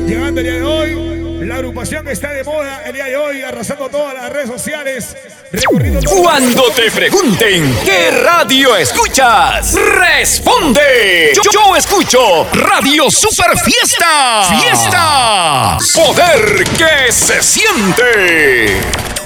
llegando el día de hoy. La agrupación que está de moda el día de hoy, arrasando todas las redes sociales. Cuando te pregunten qué radio escuchas, responde. Yo escucho Radio Super Fiesta. Fiesta. Poder que se siente.